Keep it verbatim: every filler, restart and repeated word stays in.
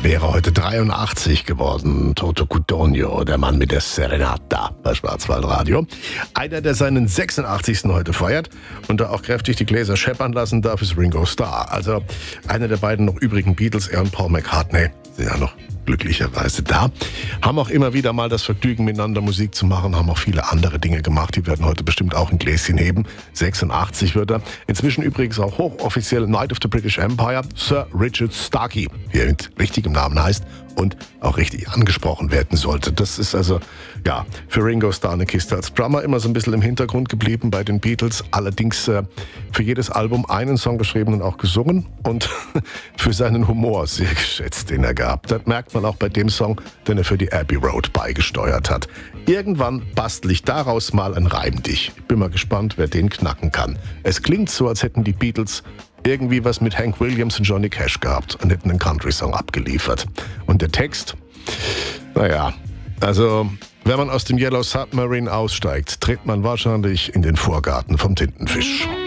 wäre heute dreiundachtzig geworden. Toto Cutugno, der Mann mit der Serenata bei Schwarzwaldradio. Einer, der seinen sechsundachtzigsten heute feiert und da auch kräftig die Gläser scheppern lassen darf, ist Ringo Starr. Also einer der beiden noch übrigen Beatles, er und Paul McCartney, sind ja noch glücklicherweise da. Haben auch immer wieder mal das Vergnügen, miteinander Musik zu machen, haben auch viele andere Dinge gemacht. Die werden heute bestimmt auch ein Gläschen heben. sechsundachtzig wird er. Inzwischen übrigens auch hochoffiziell Knight of the British Empire, Sir Richard Starkey, wie er mit richtigem Namen heißt und auch richtig angesprochen werden sollte. Das ist also, ja, für Ringo Starr eine Kiste. Als Drummer immer so ein bisschen im Hintergrund geblieben bei den Beatles. Allerdings äh, für jedes Album einen Song geschrieben und auch gesungen und für seinen Humor sehr geschätzt, den er gab. Das merkt man auch bei dem Song, den er für die Abbey Road beigesteuert hat. Irgendwann bastel ich daraus mal ein Reimdich. Ich bin mal gespannt, wer den knacken kann. Es klingt so, als hätten die Beatles irgendwie was mit Hank Williams und Johnny Cash gehabt und hätten einen Country-Song abgeliefert. Und der Text? Naja, also wenn man aus dem Yellow Submarine aussteigt, tritt man wahrscheinlich in den Vorgarten vom Tintenfisch.